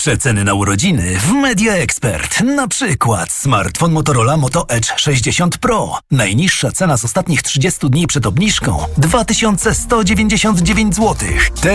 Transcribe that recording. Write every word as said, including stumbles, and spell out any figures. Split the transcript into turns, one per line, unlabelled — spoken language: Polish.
Przeceny na urodziny w Media Expert. Na przykład smartfon Motorola Moto Edge sześćdziesiąt Pro. Najniższa cena z ostatnich trzydziestu dni przed obniżką dwa tysiące sto dziewięćdziesiąt dziewięć złotych.